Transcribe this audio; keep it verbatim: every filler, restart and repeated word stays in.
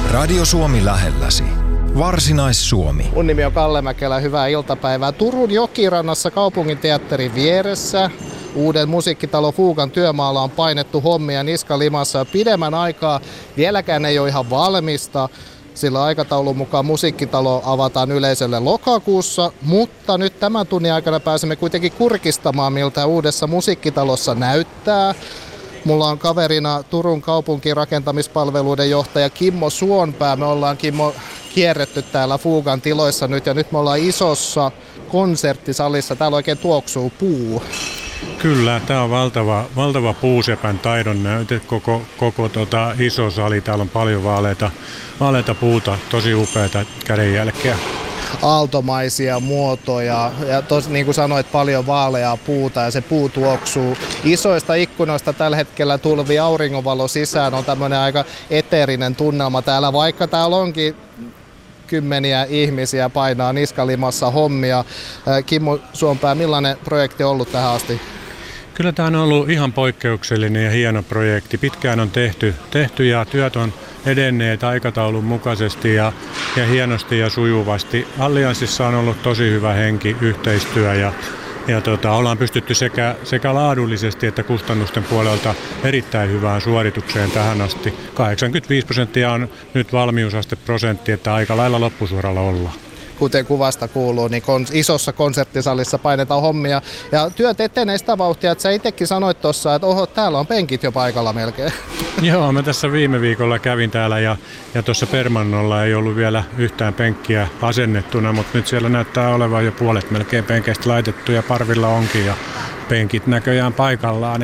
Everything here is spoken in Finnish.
Radio Suomi lähelläsi. Varsinais-Suomi. Mun nimi on Kalle Mäkelä, hyvää iltapäivää. Turun Jokirannassa kaupunginteatterin vieressä. Uuden musiikkitalo Fugan työmaalla on painettu hommia niskalimassa pidemmän aikaa. Vieläkään ei ole ihan valmista, sillä aikataulun mukaan musiikkitalo avataan yleisölle lokakuussa, mutta nyt tämän tunnin aikana pääsemme kuitenkin kurkistamaan, miltä uudessa musiikkitalossa näyttää. Mulla on kaverina Turun kaupunkirakentamispalveluiden johtaja Kimmo Suonpää. Me ollaan, Kimmo, kierretty täällä Fugan tiloissa nyt ja nyt me ollaan isossa konserttisalissa. Täällä oikein tuoksuu puu. Kyllä, tämä on valtava, valtava puusepän taidon näyte, koko, koko tota iso sali. Täällä on paljon vaaleita, vaaleita puuta, tosi upeata kädenjälkeä. Aaltomaisia muotoja ja tos, niin kuin sanoit, paljon vaaleaa puuta ja se puu tuoksuu. Isoista ikkunoista tällä hetkellä tulvii auringonvalo sisään, on tämmöinen aika eteerinen tunnelma täällä, vaikka täällä onkin kymmeniä ihmisiä painaa niskalimassa hommia. Kimmo Suonpää, millainen projekti on ollut tähän asti? Kyllä tämä on ollut ihan poikkeuksellinen ja hieno projekti. Pitkään on tehty, tehty ja työt on edenneet aikataulun mukaisesti ja, ja hienosti ja sujuvasti. Allianssissa on ollut tosi hyvä henki, yhteistyö ja, ja tota, ollaan pystytty sekä, sekä laadullisesti että kustannusten puolelta erittäin hyvään suoritukseen tähän asti. kahdeksankymmentäviisi prosenttia on nyt valmiusasteprosentti, että aika lailla loppusuoralla ollaan. Kuten kuvasta kuuluu, niin kons- isossa konserttisalissa painetaan hommia. Ja työt etenee sitä vauhtia, että sä itsekin sanoit tuossa, että oho, täällä on penkit jo paikalla melkein. Joo, mä tässä viime viikolla kävin täällä ja, ja tuossa Permannolla ei ollut vielä yhtään penkkiä asennettuna, mutta nyt siellä näyttää olevan jo puolet melkein penkeistä laitettu ja parvilla onkin ja penkit näköjään paikallaan.